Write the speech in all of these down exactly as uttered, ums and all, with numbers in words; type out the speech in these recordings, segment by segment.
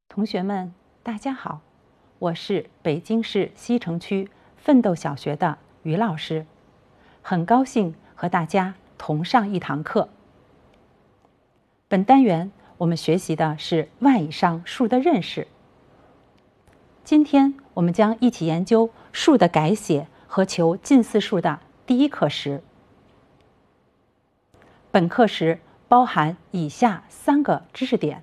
同学们，大家好，我是北京市西城区奋斗小学的于老师，很高兴和大家同上一堂课。本单元我们学习的是万以上数的认识。今天我们将一起研究数的改写和求近似数的第一课时。本课时包含以下三个知识点。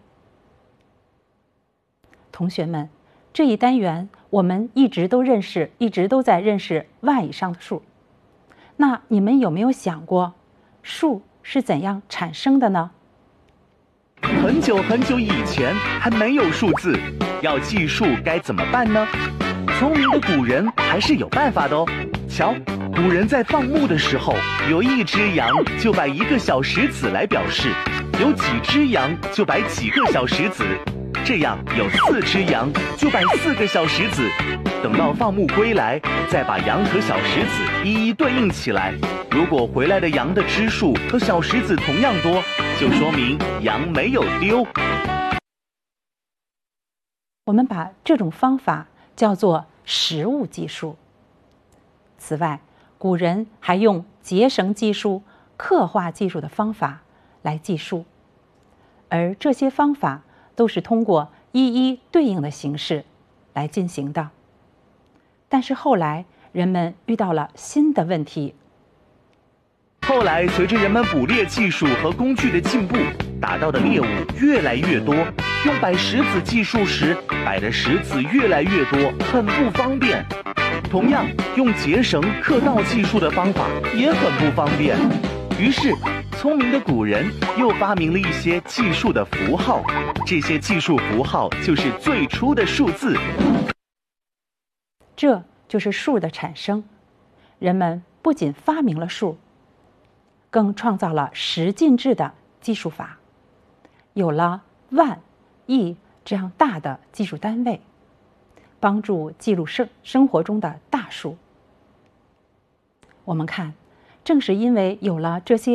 同学们，这一单元我们一直都认识，一直都在认识万以上的数。那你们有没有想过，数是怎样产生的呢？ 很久很久以前还没有数字，要计数该怎么办呢？聪明的古人还是有办法的哦。瞧，古人在放牧的时候，有一只羊就摆一个小石子来表示，有几只羊就摆几个小石子。这样有四只羊就摆四个小石子，等到放牧归来，再把羊和小石子一一对应起来。如果回来的羊的只数和小石子同样多，就说明羊没有丢。 我们把这种方法叫做实物计数。此外，古人还用结绳计数、刻画计数的方法来计数，而这些方法都是通过一一对应的形式来进行的。但是后来人们遇到了新的问题。 后来随着人们捕猎技术和工具的进步，打到的猎物越来越多，用摆石子计数时，摆的石子越来越多，很不方便。同样，用结绳刻道计数的方法也很不方便。于是，聪明的古人又发明了一些计数的符号，这些计数符号就是最初的数字。 这就是数的产生。人们不仅发明了数，更创造了十进制的计数法，有了万、亿这样大的计数单位，帮助记录生生活中的大数。我们看，正是因为有了这些